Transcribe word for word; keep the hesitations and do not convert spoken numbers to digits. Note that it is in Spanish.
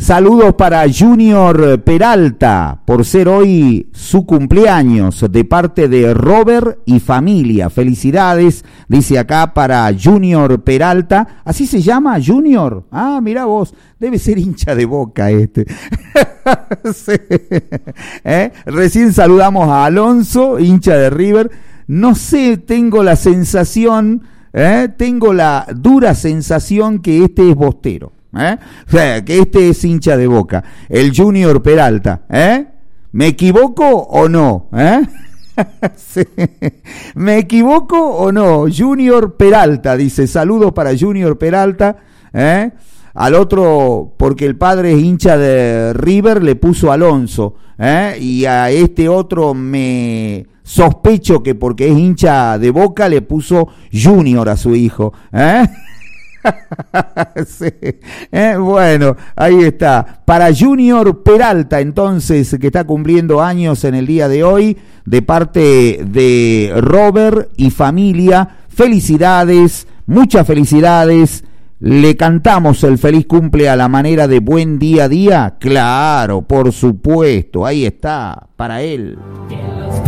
saludos para Junior Peralta, por ser hoy su cumpleaños, de parte de Robert y familia. Felicidades, dice acá, para Junior Peralta. ¿Así se llama, Junior? Ah, mirá vos, debe ser hincha de Boca este. Sí. ¿Eh? Recién saludamos a Alonso, hincha de River. No sé, tengo la sensación, ¿eh? tengo la dura sensación que este es bostero. ¿Eh? O sea, que este es hincha de Boca, el Junior Peralta, ¿eh? ¿Me equivoco o no? ¿Eh? Sí. ¿Me equivoco o no? Junior Peralta, dice, saludos para Junior Peralta, ¿eh? Al otro, porque el padre es hincha de River, le puso Alonso, ¿eh? Y a este otro me sospecho que porque es hincha de Boca le puso Junior a su hijo, ¿eh? Sí. Eh, bueno, ahí está. Para Junior Peralta, entonces, que está cumpliendo años en el día de hoy, de parte de Robert y familia, felicidades, muchas felicidades. ¿Le cantamos el feliz cumple a la manera de buen día a día? Claro, por supuesto, ahí está, para él.